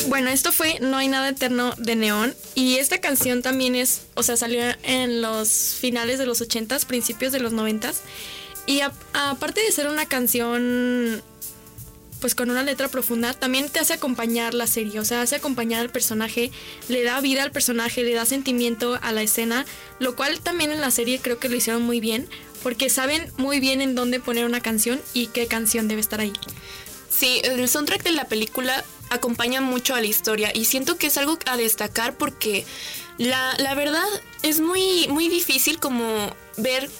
Bueno, esto fue No hay nada eterno de Neón. Y esta canción también salió en los finales de los 80s, principios de los 90s. Y aparte de ser una canción pues con una letra profunda, también te hace acompañar la serie, o sea, hace acompañar al personaje, le da vida al personaje, le da sentimiento a la escena, lo cual también en la serie creo que lo hicieron muy bien, porque saben muy bien en dónde poner una canción y qué canción debe estar ahí. Sí, el soundtrack de la película acompaña mucho a la historia y siento que es algo a destacar porque la verdad es muy, muy difícil como ver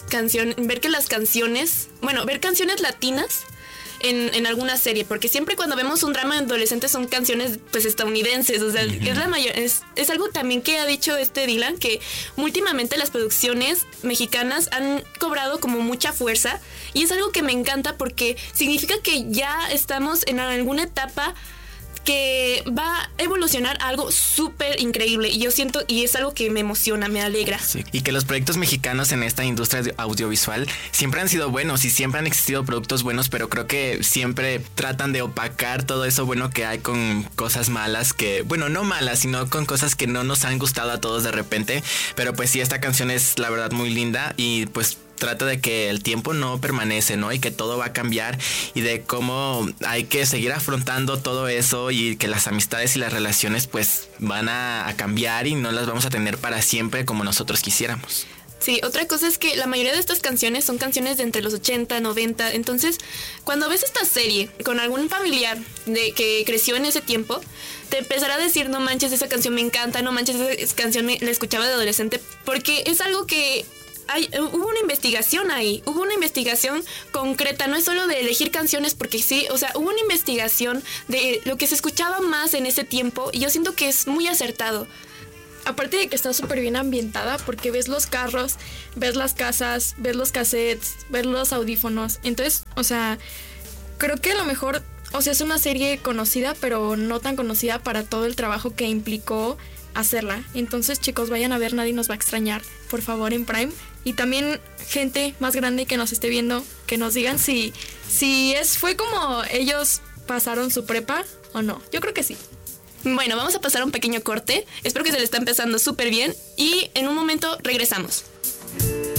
canciones latinas en alguna serie, porque siempre cuando vemos un drama adolescente son canciones pues estadounidenses, o sea, es algo también que ha dicho Dylan, que últimamente las producciones mexicanas han cobrado como mucha fuerza y es algo que me encanta porque significa que ya estamos en alguna etapa que va a evolucionar algo súper increíble y yo siento, y es algo que me emociona, me alegra. Sí, y que los proyectos mexicanos en esta industria audiovisual siempre han sido buenos y siempre han existido productos buenos, pero creo que siempre tratan de opacar todo eso bueno que hay con cosas malas que, bueno, no malas, sino con cosas que no nos han gustado a todos de repente, pero pues sí, esta canción es la verdad muy linda y pues trata de que el tiempo no permanece, ¿no? Y que todo va a cambiar y de cómo hay que seguir afrontando todo eso y que las amistades y las relaciones pues van a cambiar y no las vamos a tener para siempre como nosotros quisiéramos. Sí, otra cosa es que la mayoría de estas canciones son canciones de entre los 80, 90, entonces cuando ves esta serie con algún familiar que creció en ese tiempo, te empezará a decir, no manches, esa canción me encanta, no manches, esa canción la escuchaba de adolescente, porque es algo que hubo una investigación ahí, hubo una investigación concreta, no es solo de elegir canciones porque sí, o sea, hubo una investigación de lo que se escuchaba más en ese tiempo y yo siento que es muy acertado. Aparte de que está súper bien ambientada porque ves los carros, ves las casas, ves los cassettes, ves los audífonos, entonces, o sea, creo que a lo mejor, o sea, es una serie conocida pero no tan conocida para todo el trabajo que implicó hacerla. Entonces, chicos, vayan a ver Nadie nos va a extrañar, por favor, en Prime. Y también gente más grande que nos esté viendo, que nos digan si fue como ellos pasaron su prepa o no. Yo creo que sí. Bueno, vamos a pasar a un pequeño corte. Espero que se le está empezando súper bien y en un momento regresamos.